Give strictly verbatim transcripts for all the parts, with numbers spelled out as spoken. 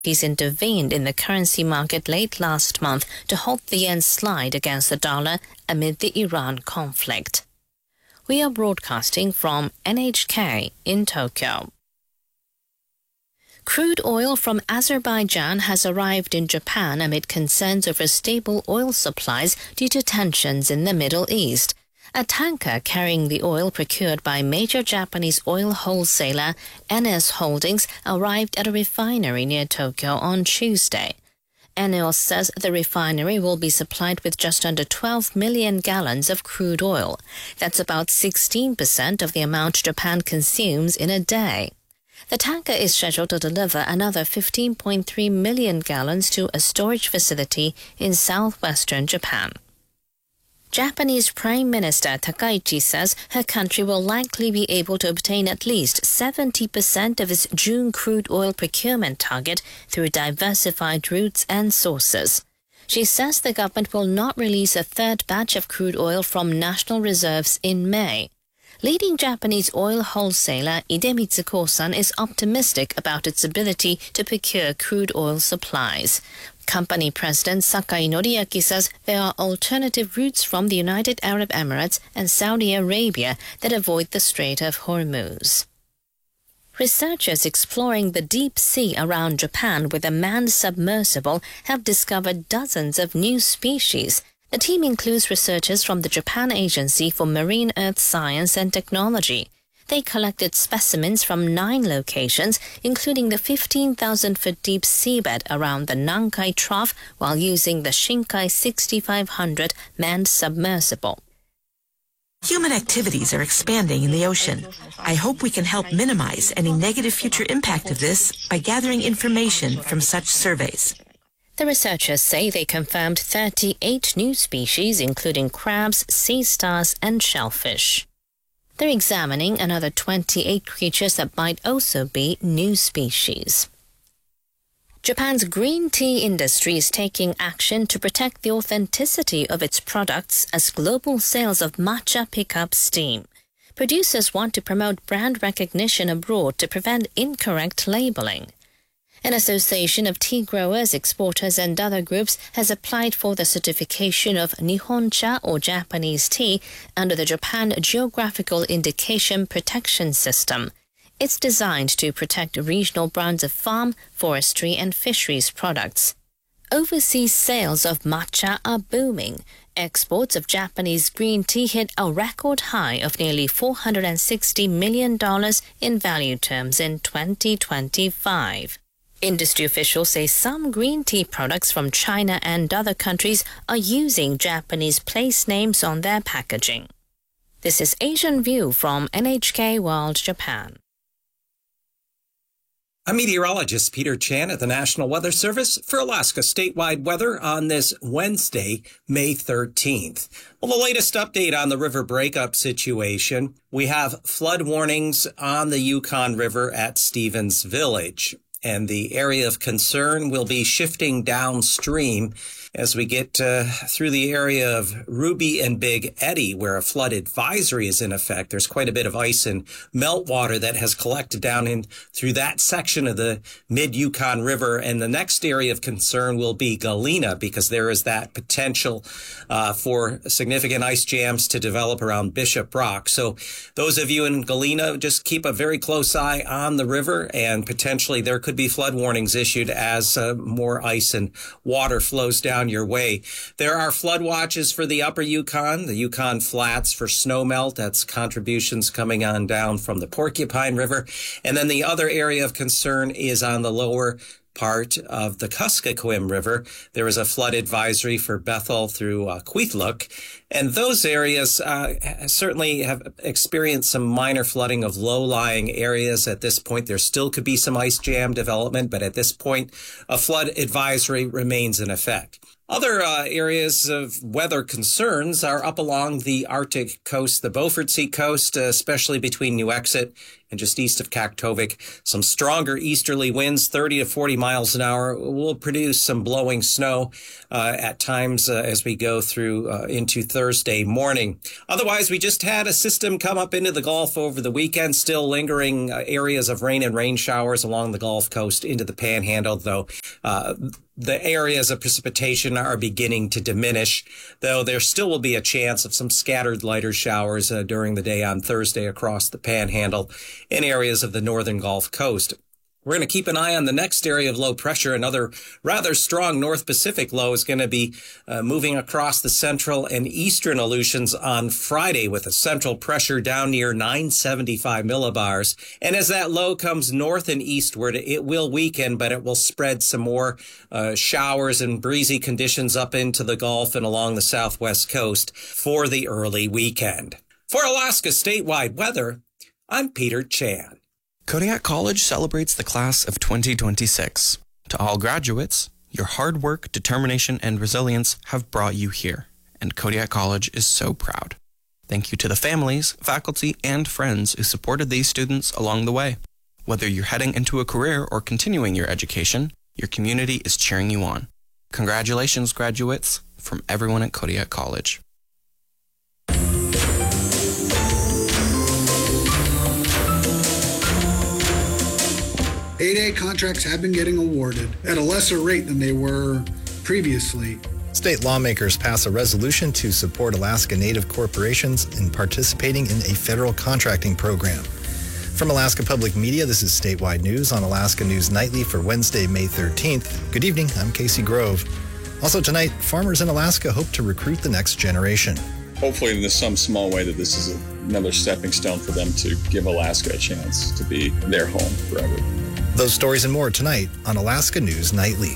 He's intervened in the currency market late last month to halt the yen's slide against the dollar amid the Iran conflict. We are broadcasting from N H K in Tokyo. Crude oil from Azerbaijan has arrived in Japan amid concerns over stable oil supplies due to tensions in the Middle East. A tanker carrying the oil procured by major Japanese oil wholesaler N S Holdings arrived at a refinery near Tokyo on Tuesday. N S says the refinery will be supplied with just under twelve million gallons of crude oil. That's about sixteen percent of the amount Japan consumes in a day. The tanker is scheduled to deliver another fifteen point three million gallons to a storage facility in southwestern Japan. Japanese Prime Minister Takaichi says her country will likely be able to obtain at least seventy percent of its June crude oil procurement target through diversified routes and sources. She says the government will not release a third batch of crude oil from national reserves in May. Leading Japanese oil wholesaler Idemitsu Kosan is optimistic about its ability to procure crude oil supplies. Company President Sakai Noriaki says there are alternative routes from the United Arab Emirates and Saudi Arabia that avoid the Strait of Hormuz. Researchers exploring the deep sea around Japan with a manned submersible have discovered dozens of new species. The team includes researchers from the Japan Agency for Marine Earth Science and Technology. They collected specimens from nine locations, including the fifteen thousand foot deep seabed around the Nankai Trough, while using the Shinkai sixty-five hundred manned submersible. Human activities are expanding in the ocean. I hope we can help minimize any negative future impact of this by gathering information from such surveys. The researchers say they confirmed thirty-eight new species, including crabs, sea stars, and shellfish. They're examining another twenty-eight creatures that might also be new species. Japan's green tea industry is taking action to protect the authenticity of its products as global sales of matcha pick up steam. Producers want to promote brand recognition abroad to prevent incorrect labeling. An association of tea growers, exporters, and other groups has applied for the certification of Nihoncha or Japanese tea under the Japan Geographical Indication Protection System. It's designed to protect regional brands of farm, forestry, and fisheries products. Overseas sales of matcha are booming. Exports of Japanese green tea hit a record high of nearly four hundred sixty million dollars in value terms in twenty twenty-five. Industry officials say some green tea products from China and other countries are using Japanese place names on their packaging. This is Asian View from N H K World Japan. I'm meteorologist Peter Chan at the National Weather Service for Alaska statewide weather on this Wednesday, May thirteenth. Well, the latest update on the river breakup situation, we have flood warnings on the Yukon River at Stevens Village. And the area of concern will be shifting downstream as we get uh, through the area of Ruby and Big Eddy, where a flood advisory is in effect. There's quite a bit of ice and meltwater that has collected down in through that section of the mid-Yukon River. And the next area of concern will be Galena, because there is that potential uh, for significant ice jams to develop around Bishop Rock. So those of you in Galena, just keep a very close eye on the river, and potentially there could be flood warnings issued as uh, more ice and water flows down your way. There are flood watches for the upper Yukon, the Yukon Flats for snowmelt. That's contributions coming on down from the Porcupine River. And then the other area of concern is on the lower part of the Kuskokwim River. There is a flood advisory for Bethel through uh, Kwethluk. And those areas uh, certainly have experienced some minor flooding of low-lying areas. At this point, there still could be some ice jam development, but at this point, a flood advisory remains in effect. Other uh, areas of weather concerns are up along the Arctic coast, the Beaufort Sea coast, uh, especially between Nuiqsut And just east of Kaktovik, some stronger easterly winds, thirty to forty miles an hour, will produce some blowing snow uh, at times uh, as we go through uh, into Thursday morning. Otherwise, we just had a system come up into the Gulf over the weekend, still lingering uh, areas of rain and rain showers along the Gulf Coast into the Panhandle, though uh, the areas of precipitation are beginning to diminish, though there still will be a chance of some scattered lighter showers uh, during the day on Thursday across the Panhandle in areas of the northern Gulf Coast. We're going to keep an eye on the next area of low pressure. Another rather strong North Pacific low is going to be uh, moving across the central and eastern Aleutians on Friday with a central pressure down near nine seventy-five millibars. And as that low comes north and eastward, it will weaken, but it will spread some more uh, showers and breezy conditions up into the Gulf and along the southwest coast for the early weekend. For Alaska statewide weather, I'm Peter Chan. Kodiak College celebrates the class of twenty twenty-six. To all graduates, your hard work, determination, and resilience have brought you here, and Kodiak College is so proud. Thank you to the families, faculty, and friends who supported these students along the way. Whether you're heading into a career or continuing your education, your community is cheering you on. Congratulations, graduates, from everyone at Kodiak College. eight A contracts have been getting awarded at a lesser rate than they were previously. State lawmakers pass a resolution to support Alaska Native corporations in participating in a federal contracting program. From Alaska Public Media, this is Statewide News on Alaska News Nightly for Wednesday, May thirteenth. Good evening, I'm Casey Grove. Also tonight, farmers in Alaska hope to recruit the next generation. Hopefully in some small way that this is another stepping stone for them to give Alaska a chance to be their home forever. Those stories and more tonight on Alaska News Nightly.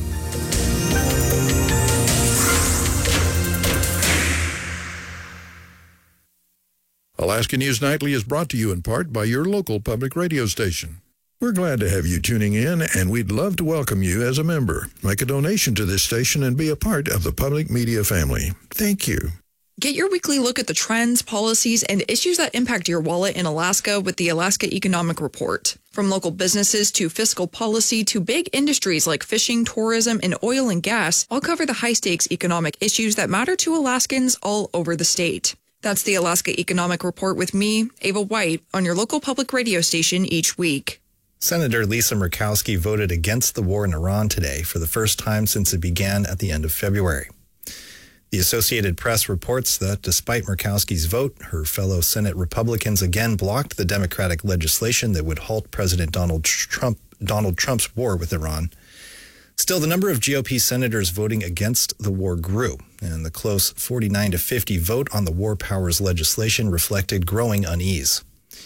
Alaska News Nightly is brought to you in part by your local public radio station. We're glad to have you tuning in, and we'd love to welcome you as a member. Make a donation to this station and be a part of the public media family. Thank you. Get your weekly look at the trends, policies, and issues that impact your wallet in Alaska with the Alaska Economic Report. From local businesses to fiscal policy to big industries like fishing, tourism, and oil and gas, I'll cover the high-stakes economic issues that matter to Alaskans all over the state. That's the Alaska Economic Report with me, Ava White, on your local public radio station each week. Senator Lisa Murkowski voted against the war in Iran today for the first time since it began at the end of February. The Associated Press reports that despite Murkowski's vote, her fellow Senate Republicans again blocked the Democratic legislation that would halt President Donald Trump, Donald Trump's war with Iran. Still, the number of G O P senators voting against the war grew, and the close forty-nine to fifty vote on the war powers legislation reflected growing unease.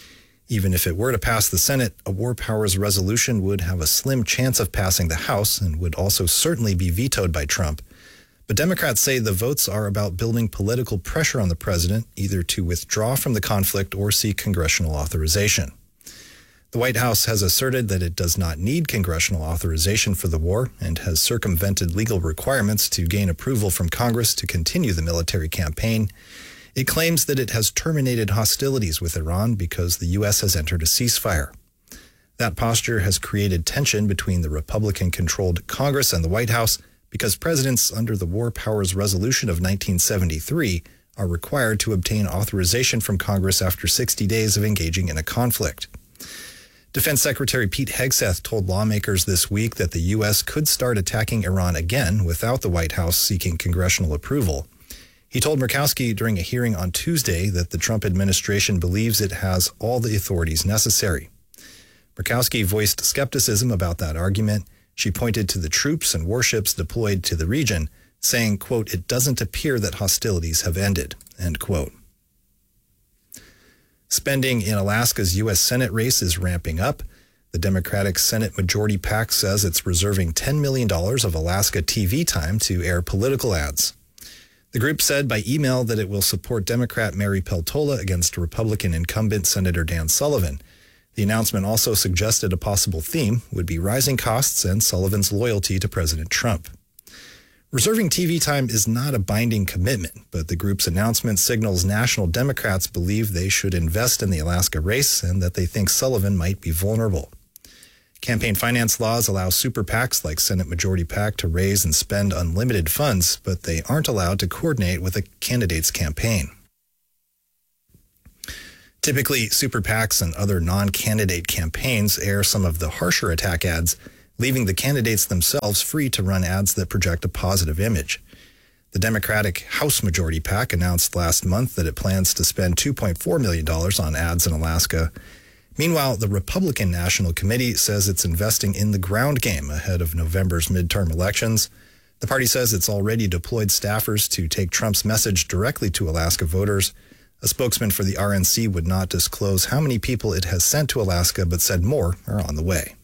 Even if it were to pass the Senate, a war powers resolution would have a slim chance of passing the House and would also certainly be vetoed by Trump. But Democrats say the votes are about building political pressure on the president, either to withdraw from the conflict or seek congressional authorization. The White House has asserted that it does not need congressional authorization for the war and has circumvented legal requirements to gain approval from Congress to continue the military campaign. It claims that it has terminated hostilities with Iran because the U S has entered a ceasefire. That posture has created tension between the Republican-controlled Congress and the White House because presidents under the War Powers Resolution of nineteen seventy-three are required to obtain authorization from Congress after sixty days of engaging in a conflict. Defense Secretary Pete Hegseth told lawmakers this week that the U S could start attacking Iran again without the White House seeking congressional approval. He told Murkowski during a hearing on Tuesday that the Trump administration believes it has all the authorities necessary. Murkowski voiced skepticism about that argument. She pointed to the troops and warships deployed to the region, saying, quote, "It doesn't appear that hostilities have ended," end quote. Spending in Alaska's U S Senate race is ramping up. The Democratic Senate Majority PAC says it's reserving ten million dollars of Alaska T V time to air political ads. The group said by email that it will support Democrat Mary Peltola against Republican incumbent Senator Dan Sullivan. The announcement also suggested a possible theme would be rising costs and Sullivan's loyalty to President Trump. Reserving T V time is not a binding commitment, but the group's announcement signals national Democrats believe they should invest in the Alaska race and that they think Sullivan might be vulnerable. Campaign finance laws allow super PACs like Senate Majority PAC to raise and spend unlimited funds, but they aren't allowed to coordinate with a candidate's campaign. Typically, super PACs and other non-candidate campaigns air some of the harsher attack ads, leaving the candidates themselves free to run ads that project a positive image. The Democratic House Majority PAC announced last month that it plans to spend two point four million dollars on ads in Alaska. Meanwhile, the Republican National Committee says it's investing in the ground game ahead of November's midterm elections. The party says it's already deployed staffers to take Trump's message directly to Alaska voters. A spokesman for the R N C would not disclose how many people it has sent to Alaska, but said more are on the way.